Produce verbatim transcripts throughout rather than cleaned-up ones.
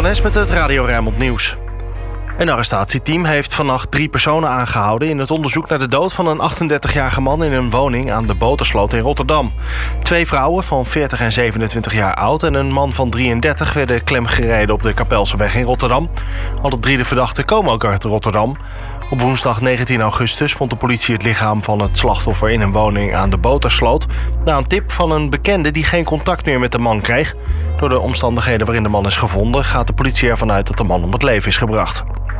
Nes met het Radio Rijnmond Nieuws. Een arrestatieteam heeft vannacht drie personen aangehouden in het onderzoek naar de dood van een achtendertigjarige man in een woning aan de Botersloot in Rotterdam. Twee vrouwen van veertig en zevenentwintig jaar oud en een man van drieëndertig werden klemgereden op de Kapelseweg in Rotterdam. Alle drie de verdachten komen ook uit Rotterdam. Op woensdag negentien augustus vond de politie het lichaam van het slachtoffer in een woning aan de Botersloot. Na een tip van een bekende die geen contact meer met de man kreeg. Door de omstandigheden waarin de man is gevonden gaat de politie ervan uit dat de man om het leven is gebracht.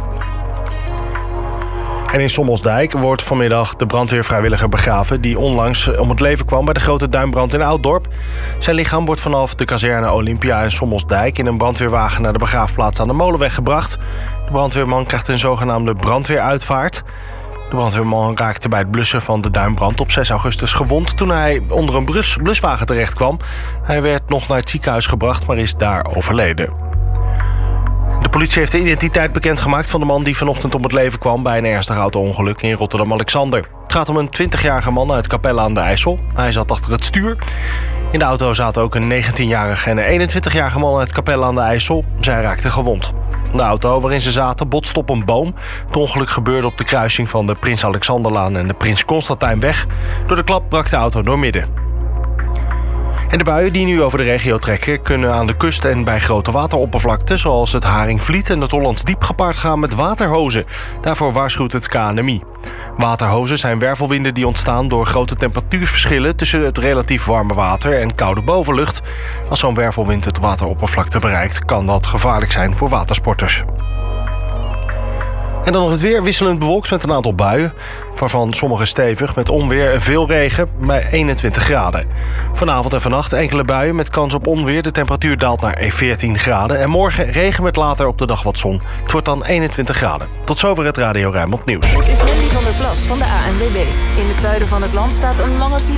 En in Sommelsdijk wordt vanmiddag de brandweervrijwilliger begraven die onlangs om het leven kwam bij de grote duinbrand in Ouddorp. Zijn lichaam wordt vanaf de kazerne Olympia in Sommelsdijk in een brandweerwagen naar de begraafplaats aan de Molenweg gebracht. De brandweerman krijgt een zogenaamde brandweeruitvaart. De brandweerman raakte bij het blussen van de duinbrand op zes augustus gewond toen hij onder een blus, bluswagen terecht kwam. Hij werd nog naar het ziekenhuis gebracht, maar is daar overleden. De politie heeft de identiteit bekendgemaakt van de man die vanochtend om het leven kwam bij een ernstig auto-ongeluk in Rotterdam-Alexander. Het gaat om een twintigjarige man uit Capelle aan de IJssel. Hij zat achter het stuur. In de auto zaten ook een negentienjarige en een eenentwintigjarige man uit Capelle aan de IJssel. Zij raakten gewond. De auto waarin ze zaten botste op een boom. Het ongeluk gebeurde op de kruising van de Prins Alexanderlaan en de Prins Constantijnweg. Door de klap brak de auto doormidden. En de buien die nu over de regio trekken kunnen aan de kust en bij grote wateroppervlakten zoals het Haringvliet en het Hollands Diep gepaard gaan met waterhozen. Daarvoor waarschuwt het K N M I. Waterhozen zijn wervelwinden die ontstaan door grote temperatuurverschillen tussen het relatief warme water en koude bovenlucht. Als zo'n wervelwind het wateroppervlakte bereikt, kan dat gevaarlijk zijn voor watersporters. En dan nog het weer, wisselend bewolkt met een aantal buien, waarvan sommige stevig met onweer en veel regen bij eenentwintig graden. Vanavond en vannacht enkele buien met kans op onweer. De temperatuur daalt naar veertien graden. En morgen regen met later op de dag wat zon. Het wordt dan eenentwintig graden. Tot zover het Radio Rijnmond Nieuws. Het is Mandy van der Plas van de A N W B. In het zuiden van het land staat een lange file.